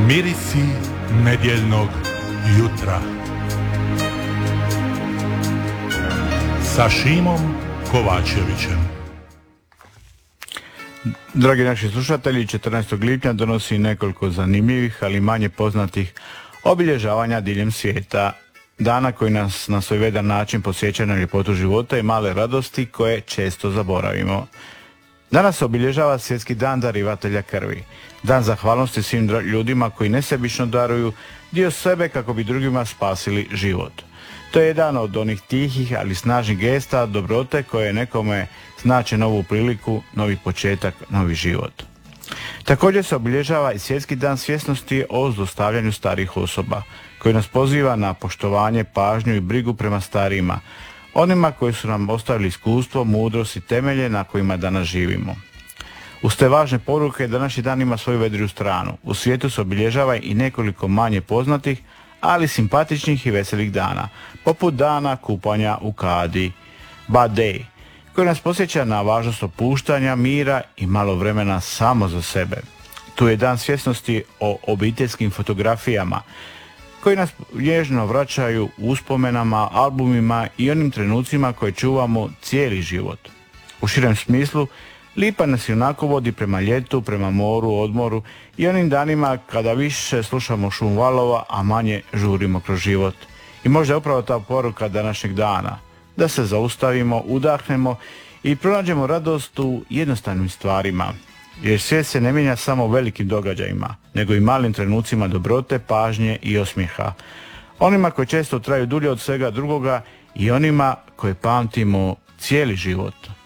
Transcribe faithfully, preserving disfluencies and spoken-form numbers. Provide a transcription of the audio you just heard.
Mirisi nedjeljnog jutra sa Šimom Kovačevićem. Dragi naši slušatelji, četrnaestog lipnja donosi nekoliko zanimljivih, ali manje poznatih obilježavanja diljem svijeta. Dana koji nas na svoj vedan način podsjeća na ljepotu života i male radosti koje često zaboravimo. Danas se obilježava Svjetski dan darivatelja krvi. Dan zahvalnosti svim ljudima koji nesebično daruju dio sebe kako bi drugima spasili život. To je jedan od onih tihih, ali snažnih gesta dobrote koje nekome znače novu priliku, novi početak, novi život. Također se obilježava i Svjetski dan svjesnosti o zlostavljanju starijih osoba, koji nas poziva na poštovanje, pažnju i brigu prema starijima, onima koji su nam ostavili iskustvo, mudrost i temelje na kojima danas živimo. Uz te važne poruke današnji dan ima svoju vedriju stranu. U svijetu se obilježava i nekoliko manje poznatih, ali simpatičnih i veselih dana, poput dana kupanja u kadi, Bath Day, koji nas podsjeća na važnost opuštanja, mira i malo vremena samo za sebe. Tu je dan svjesnosti o obiteljskim fotografijama, koji nas nježno vraćaju uspomenama, albumima i onim trenucima koje čuvamo cijeli život. U širem smislu, lipanj nas i onako vodi prema ljetu, prema moru, odmoru i onim danima kada više slušamo šum valova, a manje žurimo kroz život. I možda je upravo ta poruka današnjeg dana, da se zaustavimo, udahnemo i pronađemo radost u jednostavnim stvarima. Jer svijet se ne mijenja samo u velikim događajima, nego i malim trenucima dobrote, pažnje i osmijeha. Onima koji često traju dulje od svega drugoga i onima koje pamtimo cijeli život.